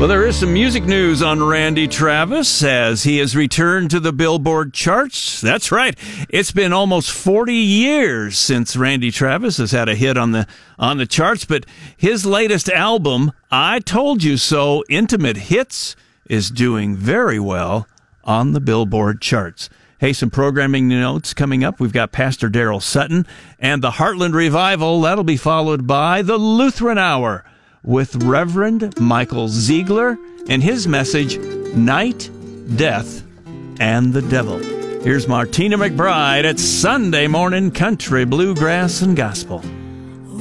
Well, there is some music news on Randy Travis as he has returned to the Billboard charts. That's right. It's been almost 40 years since Randy Travis has had a hit on the charts, but his latest album, I Told You So, Intimate Hits, is doing very well on the Billboard charts. Hey, some programming notes coming up. We've got Pastor Daryl Sutton and the Heartland Revival. That'll be followed by the Lutheran Hour with Reverend Michael Ziegler and his message, Night, Death, and the Devil. Here's Martina McBride at Sunday Morning Country, Bluegrass, and Gospel.